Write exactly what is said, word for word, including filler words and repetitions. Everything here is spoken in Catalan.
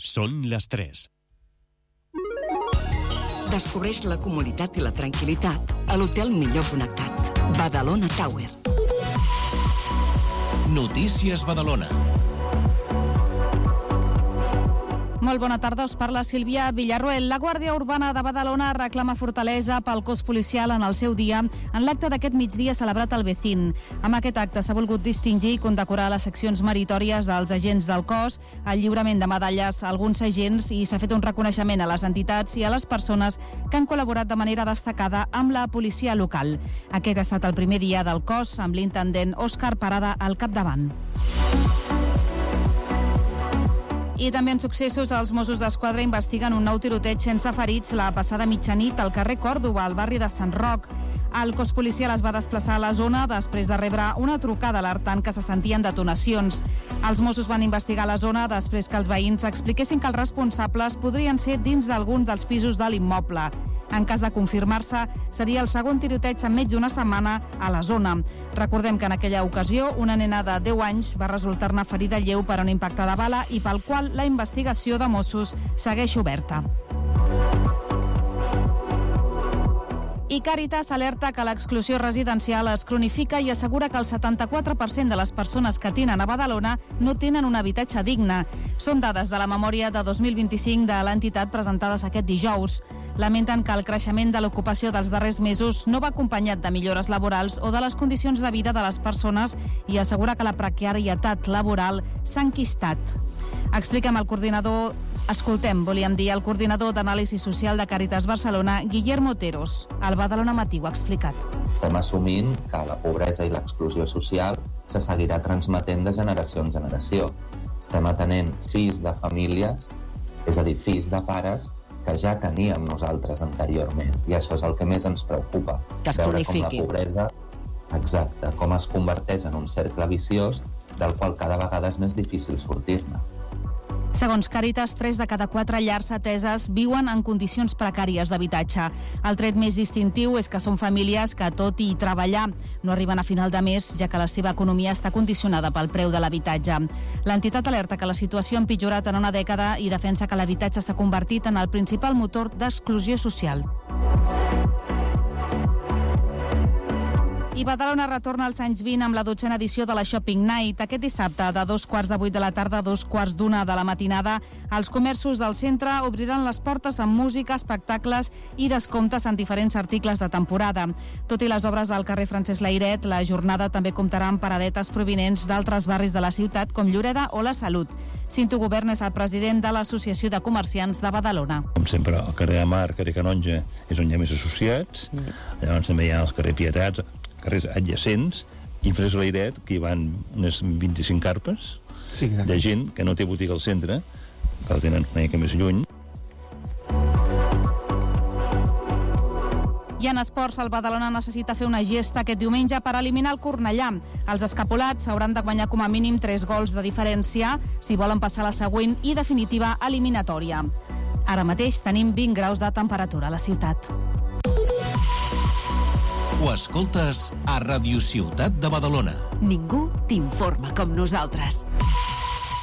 Són les tres. Descobreix la comoditat i la tranquil·litat a l'hotel millor connectat. Badalona Tower. Notícies Badalona. Molt bona tarda, us parla Sílvia Villarroel. La Guàrdia Urbana de Badalona reclama fortalesa pel cos policial en el seu dia en l'acte d'aquest migdia celebrat al Vecín. Amb aquest acte s'ha volgut distingir i condecorar les seccions meritòries dels agents del cos, el lliurament de medalles a alguns agents i s'ha fet un reconeixement a les entitats i a les persones que han col·laborat de manera destacada amb la policia local. Aquest ha estat el primer dia del cos amb l'intendent Òscar Parada al capdavant. I també en successos, els Mossos d'Esquadra investiguen un nou tiroteig sense ferits la passada mitjanit al carrer Còrdova, al barri de Sant Roc. El cos policial es va desplaçar a la zona després de rebre una trucada alertant que se sentien detonacions. Els Mossos van investigar la zona després que els veïns expliquessin que els responsables podrien ser dins d'algun dels pisos de l'immoble. En cas de confirmar-se, seria el segon tiroteig en menys d'una setmana a la zona. Recordem que en aquella ocasió una nena de deu anys va resultar-ne ferida lleu per un impacte de bala i pel qual la investigació de Mossos segueix oberta. I Càritas alerta que l'exclusió residencial es cronifica i assegura que el setanta-quatre per cent de les persones que tenen a Badalona no tenen un habitatge digne. Són dades de la memòria de dos mil vint-i-cinc de l'entitat presentades aquest dijous. Lamenten que el creixement de l'ocupació dels darrers mesos no va acompanyat de millores laborals o de les condicions de vida de les persones i assegura que la precarietat laboral s'ha enquistat. Expliquem el coordinador, escoltem, volíem dir, el coordinador d'anàlisi social de Càritas Barcelona, Guillermo Oteros. Al Badalona Matí ho ha explicat. Estem assumint que la pobresa i l'exclusió social se seguirà transmetent de generació en generació. Estem atenent fills de famílies, és a dir, fills de pares, que ja teníem nosaltres anteriorment. I això és el que més ens preocupa. Que es veure cronifiqui. com la pobresa, exacte, com es converteix en un cercle viciós del qual cada vegada és més difícil sortir-ne. Segons Càritas, tres de cada quatre llars ateses viuen en condicions precàries d'habitatge. El tret més distintiu és que són famílies que, tot i treballar, no arriben a final de mes, ja que la seva economia està condicionada pel preu de l'habitatge. L'entitat alerta que la situació ha empitjorat en una dècada i defensa que l'habitatge s'ha convertit en el principal motor d'exclusió social. I Badalona retorna als anys vint amb la dotzena edició de la Shopping Night. Aquest dissabte, de dos quarts de vuit de la tarda a dos quarts d'una de la matinada, els comerços del centre obriran les portes amb música, espectacles i descomptes en diferents articles de temporada. Tot i les obres del carrer Francesc Layret, la jornada també comptarà amb paradetes provinents d'altres barris de la ciutat, com Lloreda o La Salut. Cinto Govern és el president de l'Associació de Comerciants de Badalona. Com sempre, el carrer de Mar, carrer Canonja, és on hi ha més associats. Llavors també hi ha els carrer Pietats, carrers adjacents, Infres Layret, que hi van unes vint-i-cinc carpes, sí, de gent que no té botiga al centre, que la tenen una mica més lluny. I en esports, el Badalona necessita fer una gesta aquest diumenge per eliminar el Cornellà. Els escapolats hauran de guanyar com a mínim tres gols de diferència si volen passar a la següent i definitiva eliminatòria. Ara mateix tenim vint graus de temperatura a la ciutat. Ho escoltes a Ràdio Ciutat de Badalona. Ningú t'informa com nosaltres.